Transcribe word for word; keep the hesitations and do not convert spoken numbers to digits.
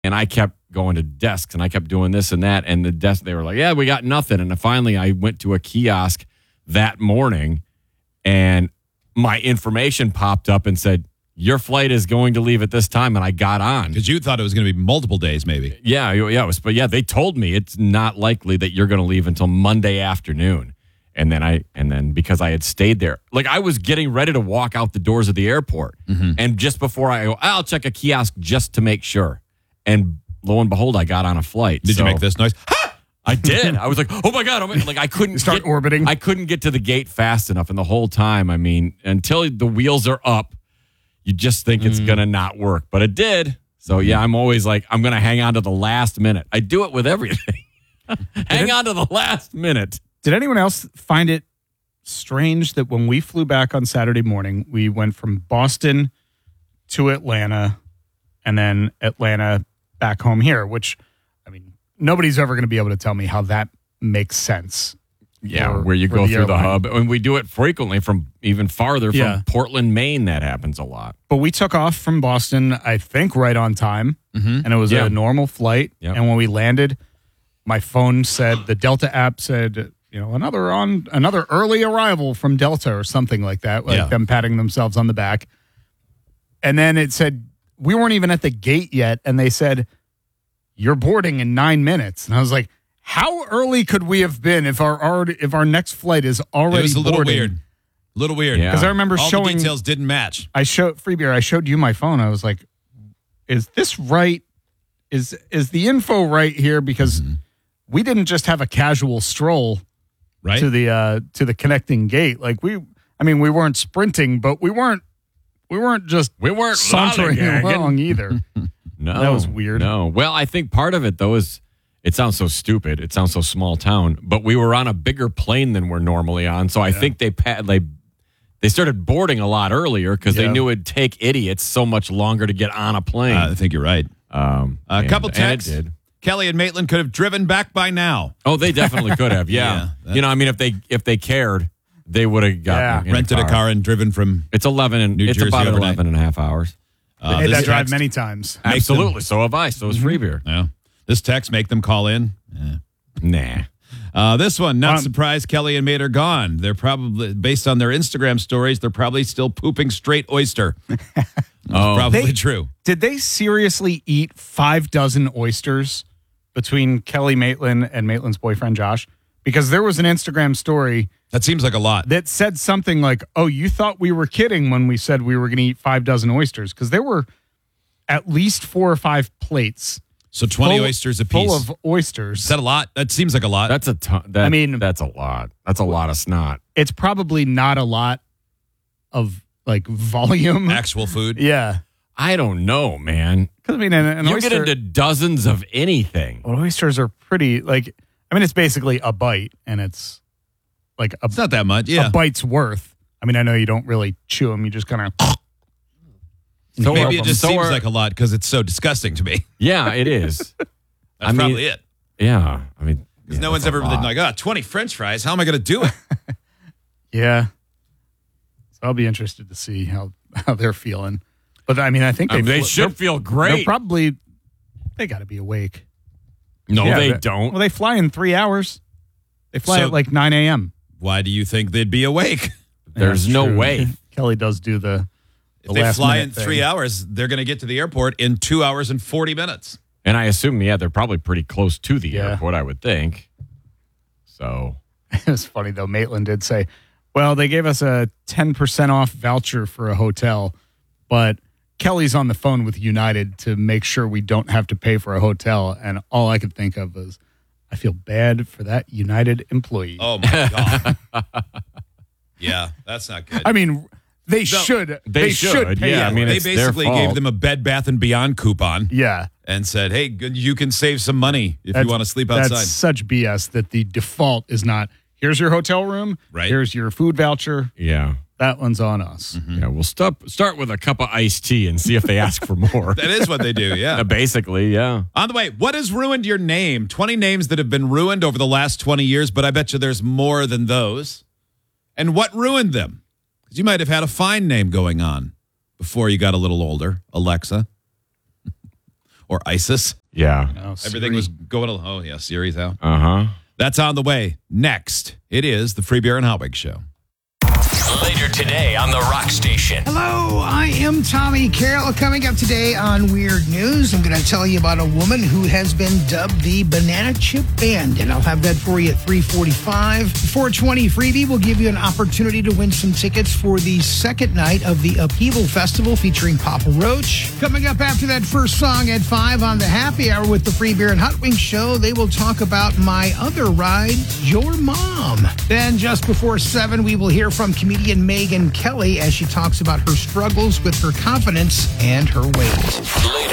And I kept going to desks and I kept doing this and that. And the desk, they were like, yeah, we got nothing. And finally I went to a kiosk that morning and my information popped up and said, your flight is going to leave at this time. And I got on. Because you thought it was going to be multiple days, maybe. Yeah, yeah. It was, but yeah, they told me it's not likely that you're going to leave until Monday afternoon. And then I, and then because I had stayed there, like I was getting ready to walk out the doors of the airport. Mm-hmm. And just before I go, I'll check a kiosk just to make sure. And lo and behold, I got on a flight. Did so, you make this noise? Ha! I did. I was like, oh my God. I'm like, I couldn't start get, orbiting. I couldn't get to the gate fast enough. And the whole time, I mean, until the wheels are up, you just think it's mm. going to not work. But it did. So, yeah, I'm always like, I'm going to hang on to the last minute. I do it with everything. hang it, on to the last minute. Did anyone else find it strange that when we flew back on Saturday morning, we went from Boston to Atlanta and then Atlanta back home here, which, I mean, nobody's ever going to be able to tell me how that makes sense. Yeah, for, where you go the through airline. the hub. And we do it frequently from even farther from yeah. Portland, Maine. That happens a lot. But we took off from Boston, I think, right on time. Mm-hmm. And it was yeah. a normal flight. Yep. And when we landed, my phone said, the Delta app said, you know, another on another early arrival from Delta or something like that, like yeah. them patting themselves on the back. And then it said, we weren't even at the gate yet. And they said, you're boarding in nine minutes. And I was like, how early could we have been if our already, if our next flight is already It was a little boarding? weird. A little weird. Yeah. Because I remember All showing... the details didn't match. I showed Free Beer, I showed you my phone. I was like, is this right? Is is the info right here? Because mm-hmm. we didn't just have a casual stroll right to the uh, to the connecting gate. Like we, I mean, we weren't sprinting, but we weren't we weren't just we weren't sauntering along either. No, that was weird. No, well, I think part of it though is it sounds so stupid. It sounds so small town, but we were on a bigger plane than we're normally on, so I yeah. think they pa- they they started boarding a lot earlier because yeah. they knew it'd take idiots so much longer to get on a plane. Uh, I think you're right. Um, a and, couple texts. And it did. Kelly and Maitland could have driven back by now. Oh, they definitely could have. Yeah, yeah you know, I mean, if they if they cared, they would have gotten yeah. rented a car. car. a car and driven from. It's eleven and New it's Jersey about overnight. eleven and a half hours. Uh, hey, that text, drive many times. Absolutely. them, so have I. So is Free Beer. Yeah. This text make them call in. Yeah. Nah. Uh, this one, not Um, surprised Kelly and Mate are gone. They're probably, based on their Instagram stories, they're probably still pooping straight oyster. That's Oh. probably They- true. Did they seriously eat five dozen oysters between Kelly Maitland and Maitland's boyfriend Josh? Because there was an Instagram story That seems like a lot. that said something like, oh, you thought we were kidding when we said we were going to eat five dozen oysters. Because there were at least four or five plates. So twenty full, oysters a piece. Full of oysters. Is that a lot? That seems like a lot. That's a ton. That, I mean- that's a lot. That's a lot of snot. It's probably not a lot of like volume. Actual food. Yeah. I don't know, man. Because I mean, an, an You oyster, get into dozens of anything. well, oysters are pretty like, I mean, it's basically a bite and it's like a, It's not that much. Yeah. a bite's worth. I mean, I know you don't really chew them. You just kind of. So Maybe are- it just so seems are- like a lot because it's so disgusting to me. Yeah, it is. That's I mean, probably it. Yeah, I mean, Because yeah, no one's that's a ever been lot. like, oh, twenty French fries. How am I going to do it? Yeah. So I'll be interested to see how, how they're feeling. But I mean, I think I mean, they, they fl- should they're- feel They're great. probably, they got to be awake. no, Yeah, they but- don't. Well, they fly in three hours. They fly So- at like nine a.m. Why do you think they'd be awake? There's Yeah, no true. way. Kelly does do the, If the they last fly minute in thing. three hours, they're going to get to the airport in two hours and forty minutes. And I assume, yeah, they're probably pretty close to the Yeah. airport, I would think. So, It was funny, though. Maitland did say, well, they gave us a ten percent off voucher for a hotel, but Kelly's on the phone with United to make sure we don't have to pay for a hotel. And all I could think of was, I feel bad for that United employee. Oh, my God. Yeah, that's not good. I mean, they So- should. They They, should. should, pay yeah, I for mean, it. they it's their basically fault. gave them a Bed Bath and Beyond coupon yeah. and said, hey, good, you can save some money if you That's- want to sleep outside. That's such B S that the default is not, here's your hotel room, Right. here's your food voucher. yeah. That one's on us. Yeah, we'll stop, start with a cup of iced tea and see if they ask for more. That is what they do, yeah. Uh, Basically, yeah. On the way, what has ruined your name? twenty names that have been ruined over the last twenty years, but I bet you there's more than those. And what ruined them? Because you might have had a fine name going on before you got a little older, Alexa. or ISIS. Yeah. Oh, Everything Siri. was going. Oh yeah, Siri's out. Uh huh. That's on the way. Next, it is the Free Beer and Hotwig Show. Later today on the Rock Station. Hello, I am Tommy Carroll. Coming up today on Weird News, I'm going to tell you about a woman who has been dubbed the Banana Chip Bandit. I'll have that for you at three forty-five. four twenty freebie will give you an opportunity to win some tickets for the second night of the Upheaval Festival featuring Papa Roach. Coming up after that first song at five on the Happy Hour with the Free Beer and Hot Wings Show, they will talk about My Other Ride, Your Mom. Then just before seven, we will hear from comedian Megyn Kelly as she talks about her struggles with her confidence and her weight. Later.